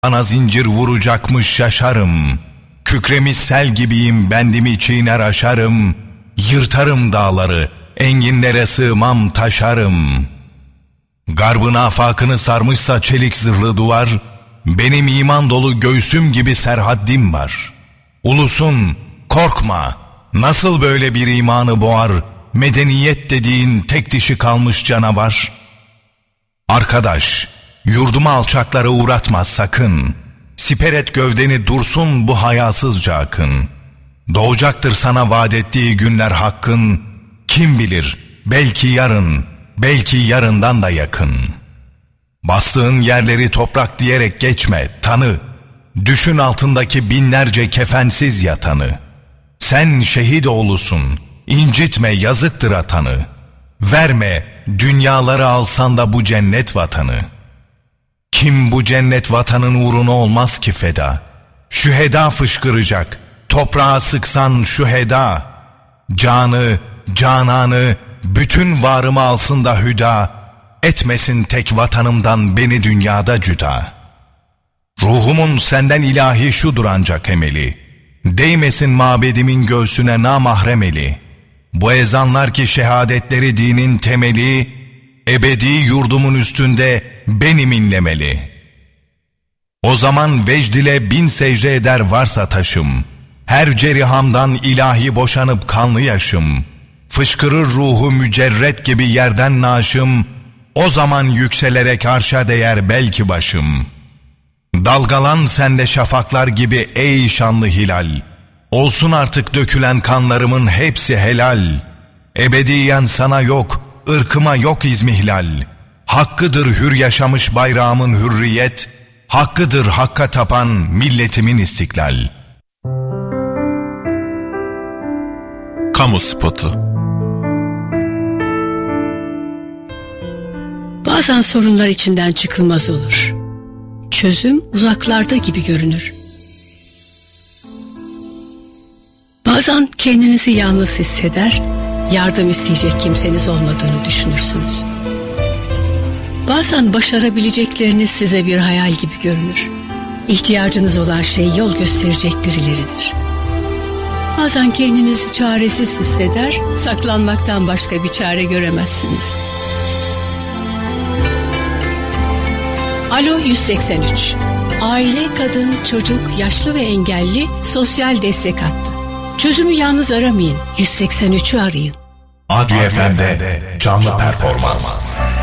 Bana zincir vuracakmış şaşarım. Kükremiş sel gibiyim, bendimi çiğner aşarım. Yırtarım dağları, enginlere sığmam taşarım. Garbın afakını sarmışsa çelik zırhlı duvar, benim iman dolu göğsüm gibi serhaddim var. Ulusun, korkma, nasıl böyle bir imanı boğar, medeniyet dediğin tek dişi kalmış canavar. Arkadaş, yurdumu alçaklara uğratma sakın. Siper et gövdeni, dursun bu hayasızca akın. Doğacaktır sana vaat ettiği günler hakkın. Kim bilir, belki yarın, belki yarından da yakın. Bastığın yerleri toprak diyerek geçme, tanı. Düşün altındaki binlerce kefensiz yatanı. Sen şehit oğlusun, incitme, yazıktır atanı. Verme, dünyaları alsan da bu cennet vatanı. Kim bu cennet vatanın uğruna olmaz ki feda? Şüheda fışkıracak, toprağa sıksan şüheda. Canı, cananı, bütün varımı alsın da hüda. Etmesin tek vatanımdan beni dünyada cüda. Ruhumun senden ilahi şudur ancak emeli. Değmesin mabedimin göğsüne namahrem eli. Bu ezanlar ki şehadetleri dinin temeli, ebedi yurdumun üstünde benim inlemeli. O zaman vecd ile 1000 secde eder varsa taşım. Her cerihamdan ilahi boşanıp kanlı yaşım. Fışkırır ruhu mücerret gibi yerden naşım. O zaman yükselerek arşa değer belki başım. Dalgalan sende şafaklar gibi ey şanlı hilal. Olsun artık dökülen kanlarımın hepsi helal. Ebediyen sana yok, ırkıma yok izmihlal. Hakkıdır hür yaşamış bayrağımın hürriyet. Hakkıdır hakka tapan milletimin istiklal. Kamu spotu. Bazen sorunlar içinden çıkılmaz olur. Çözüm uzaklarda gibi görünür. Bazen kendinizi yalnız hisseder, yardım isteyecek kimseniz olmadığını düşünürsünüz. Bazen başarabilecekleriniz size bir hayal gibi görünür. İhtiyacınız olan şey yol gösterecek birileridir. Bazen kendinizi çaresiz hisseder, saklanmaktan başka bir çare göremezsiniz. Alo 183. Aile, kadın, çocuk, yaşlı ve engelli sosyal destek hattı. Çözümü yalnız aramayın, 183'ü arayın. Adli FM'de canlı performans.